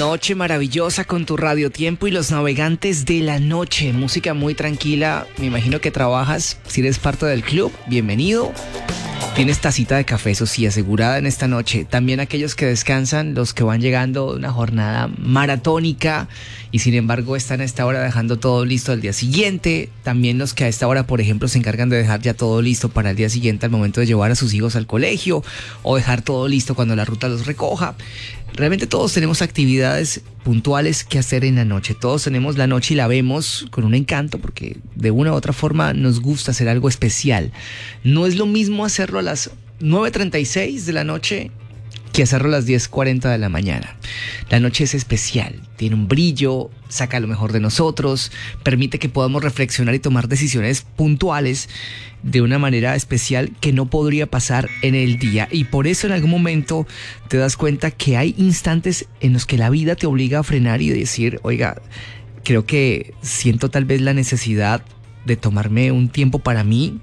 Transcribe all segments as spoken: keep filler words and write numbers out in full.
noche maravillosa con tu Radio Tiempo y los navegantes de la noche. Música muy tranquila. Me imagino que trabajas. Si eres parte del club, bienvenido. Tienes tacita de café, eso sí, asegurada en esta noche. También aquellos que descansan, los que van llegando de una jornada maratónica y sin embargo están a esta hora dejando todo listo al día siguiente. También los que a esta hora, por ejemplo, se encargan de dejar ya todo listo para el día siguiente al momento de llevar a sus hijos al colegio o dejar todo listo cuando la ruta los recoja. Realmente todos tenemos actividades puntuales que hacer en la noche. Todos tenemos la noche y la vemos con un encanto porque de una u otra forma nos gusta hacer algo especial. No es lo mismo hacerlo a las nueve treinta y seis de la noche que hacerlo a las diez cuarenta de la mañana. La noche es especial, tiene un brillo, saca lo mejor de nosotros, permite que podamos reflexionar y tomar decisiones puntuales de una manera especial que no podría pasar en el día. Y por eso en algún momento te das cuenta que hay instantes en los que la vida te obliga a frenar y decir, oiga, creo que siento tal vez la necesidad de tomarme un tiempo para mí,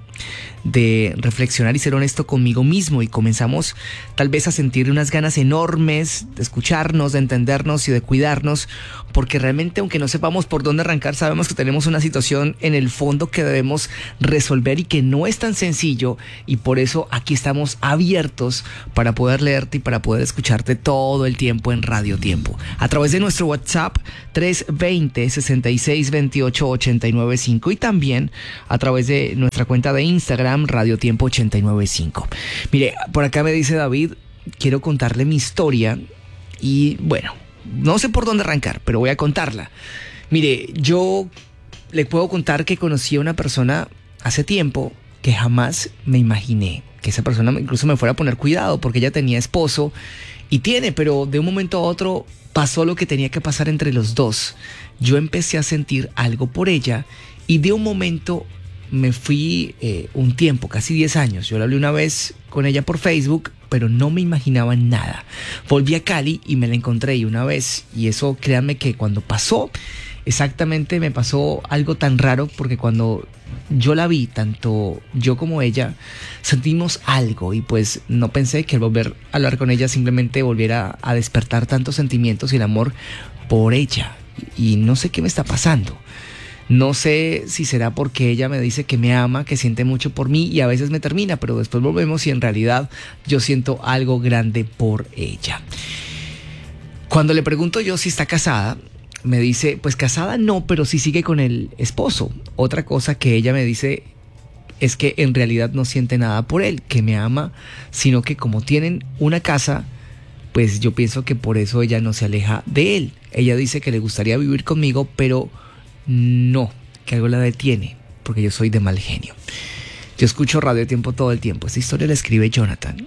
de reflexionar y ser honesto conmigo mismo, y comenzamos tal vez a sentir unas ganas enormes de escucharnos, de entendernos y de cuidarnos, porque realmente aunque no sepamos por dónde arrancar, sabemos que tenemos una situación en el fondo que debemos resolver y que no es tan sencillo, y por eso aquí estamos abiertos para poder leerte y para poder escucharte todo el tiempo en Radio Tiempo, a través de nuestro WhatsApp tres dos cero, seis seis dos ocho, ocho nueve cinco y también a través de nuestra cuenta de Instagram Radio Tiempo ochenta y nueve cinco. Mire, por acá me dice David, quiero contarle mi historia y bueno, no sé por dónde arrancar, pero voy a contarla. Mire, yo le puedo contar que conocí a una persona hace tiempo que jamás me imaginé que esa persona incluso me fuera a poner cuidado, porque ella tenía esposo y tiene, pero de un momento a otro pasó lo que tenía que pasar entre los dos. Yo empecé a sentir algo por ella y de un momento me fui eh, un tiempo, casi diez años. Yo le hablé una vez con ella por Facebook, pero no me imaginaba nada. Volví a Cali y me la encontré y una vez, y eso créanme que cuando pasó, exactamente me pasó algo tan raro, porque cuando yo la vi, tanto yo como ella, sentimos algo y pues no pensé que al volver a hablar con ella simplemente volviera a despertar tantos sentimientos y el amor por ella. Y no sé qué me está pasando. No sé si será porque ella me dice que me ama, que siente mucho por mí y a veces me termina, pero después volvemos y en realidad yo siento algo grande por ella. Cuando le pregunto yo si está casada, me dice, pues casada no, pero sí sigue con el esposo. Otra cosa que ella me dice es que en realidad no siente nada por él, que me ama, sino que como tienen una casa, pues yo pienso que por eso ella no se aleja de él. Ella dice que le gustaría vivir conmigo, pero no, que algo la detiene, porque yo soy de mal genio. Yo escucho Radio Tiempo todo el tiempo. Esta historia la escribe Jonathan.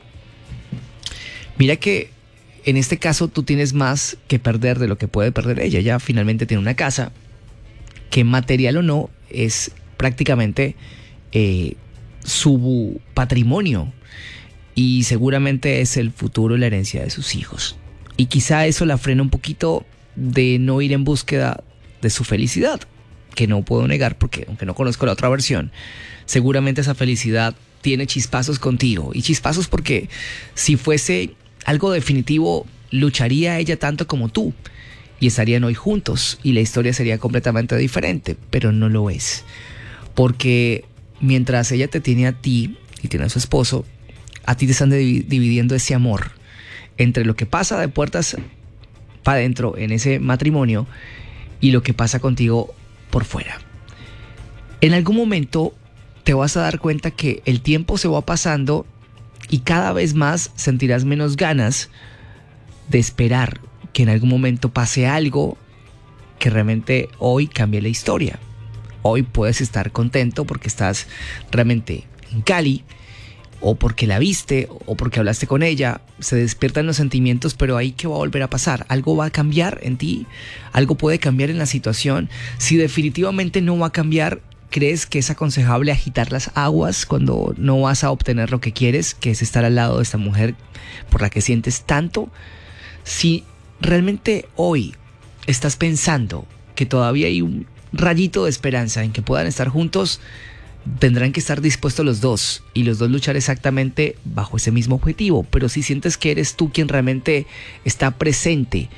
Mira que en este caso tú tienes más que perder de lo que puede perder ella. Ella finalmente tiene una casa que, material o no, es prácticamente eh, su patrimonio y seguramente es el futuro y la herencia de sus hijos. Y quizá eso la frena un poquito de no ir en búsqueda de su felicidad, que no puedo negar porque aunque no conozco la otra versión, seguramente esa felicidad tiene chispazos contigo, y chispazos porque si fuese algo definitivo lucharía ella tanto como tú y estarían hoy juntos y la historia sería completamente diferente, pero no lo es, porque mientras ella te tiene a ti y tiene a su esposo, a ti te están div- dividiendo ese amor entre lo que pasa de puertas para adentro en ese matrimonio y lo que pasa contigo por fuera. En algún momento te vas a dar cuenta que el tiempo se va pasando y cada vez más sentirás menos ganas de esperar que en algún momento pase algo que realmente hoy cambie la historia. Hoy puedes estar contento porque estás realmente en Cali, o porque la viste, o porque hablaste con ella, se despiertan los sentimientos, pero ahí ¿qué va a volver a pasar? Algo va a cambiar en ti, algo puede cambiar en la situación. Si definitivamente no va a cambiar, ¿crees que es aconsejable agitar las aguas cuando no vas a obtener lo que quieres, que es estar al lado de esta mujer por la que sientes tanto? Si realmente hoy estás pensando que todavía hay un rayito de esperanza en que puedan estar juntos, tendrán que estar dispuestos los dos y los dos luchar exactamente bajo ese mismo objetivo. Pero si sientes que eres tú quien realmente está presente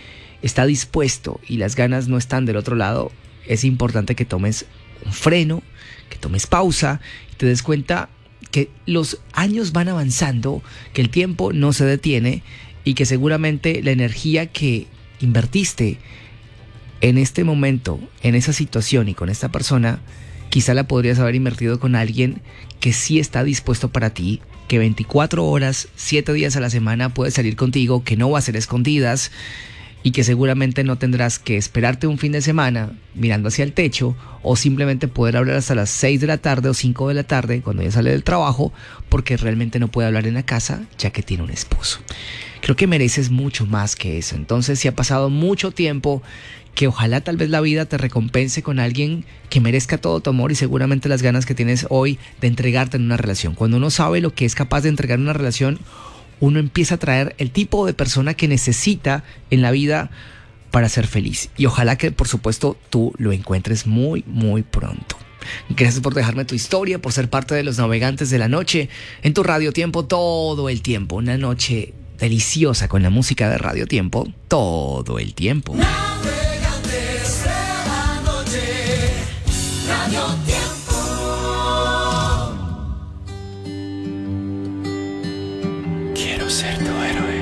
está dispuesto y las ganas no están del otro lado, es importante que tomes un freno, que tomes pausa y te des cuenta que los años van avanzando, que el tiempo no se detiene y que seguramente la energía que invertiste en este momento, en esa situación y con esta persona, quizá la podrías haber invertido con alguien que sí está dispuesto para ti, que veinticuatro horas, siete días a la semana puede salir contigo, que no va a ser escondidas y que seguramente no tendrás que esperarte un fin de semana mirando hacia el techo o simplemente poder hablar hasta las seis de la tarde o cinco de la tarde cuando ya sale del trabajo porque realmente no puede hablar en la casa ya que tiene un esposo. Creo que mereces mucho más que eso. Entonces, si ha pasado mucho tiempo, que ojalá tal vez la vida te recompense con alguien que merezca todo tu amor y seguramente las ganas que tienes hoy de entregarte en una relación. Cuando uno sabe lo que es capaz de entregar en una relación, uno empieza a traer el tipo de persona que necesita en la vida para ser feliz. Y ojalá que, por supuesto, tú lo encuentres muy, muy pronto. Gracias por dejarme tu historia, por ser parte de los navegantes de la noche en tu Radio Tiempo todo el tiempo. Una noche deliciosa con la música de Radio Tiempo todo el tiempo. Navegantes de la noche, Radio Tiempo. Quiero ser tu héroe.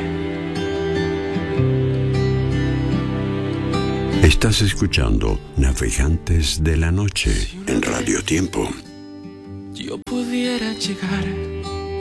Estás escuchando Navegantes de la Noche en Radio Tiempo. Yo pudiera llegar